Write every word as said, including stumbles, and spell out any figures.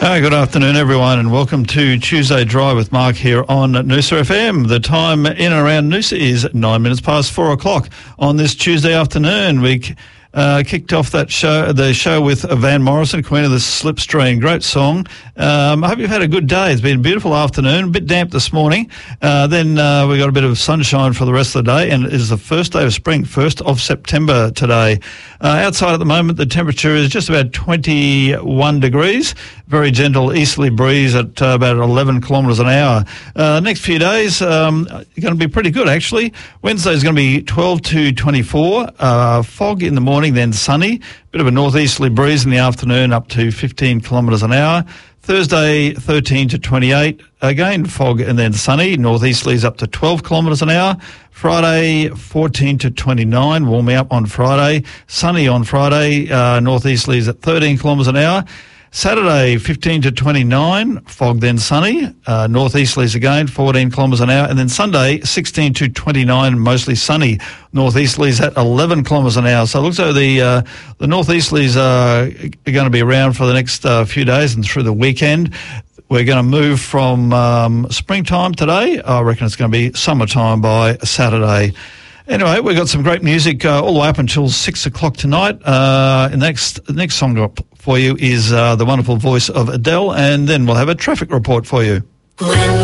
Uh, good afternoon, everyone, and welcome to Tuesday Drive with Mark here on Noosa F M. The time in and around Noosa is nine minutes past four o'clock on this Tuesday afternoon. We uh, kicked off that show, the show with Van Morrison, Queen of the Slipstream. Great song. Um, I hope you've had a good day. It's been a beautiful afternoon, a bit damp this morning. Uh, then uh, we got a bit of sunshine for the rest of the day, and it is the first day of spring, first of September today. Uh, outside at the moment, the temperature is just about twenty-one degrees. Very gentle easterly breeze at uh, about eleven kilometres an hour. Uh, the next few days um, are going to be pretty good, actually. Wednesday is going to be twelve to twenty-four. Uh, fog in the morning, then sunny. Bit of a northeasterly breeze in the afternoon, up to fifteen kilometres an hour. Thursday, thirteen to twenty-eight. Again, fog and then sunny. Northeasterlies up to twelve kilometres an hour. Friday, fourteen to twenty-nine. Warming up on Friday. Sunny on Friday. Uh, northeasterlies at thirteen kilometres an hour. Saturday, fifteen to twenty-nine, fog then sunny, uh, northeasterlies again, fourteen kilometres an hour, and then Sunday, sixteen to twenty-nine, mostly sunny, northeasterlies at eleven kilometres an hour. So it looks like the uh, the northeasterlies are, are going to be around for the next uh, few days and through the weekend. We're going to move from um, springtime today. I reckon it's going to be summertime by Saturday. Anyway, we've got some great music uh, all the way up until six o'clock tonight. Uh, the next, the next song up for you is uh, the wonderful voice of Adele, and then we'll have a traffic report for you.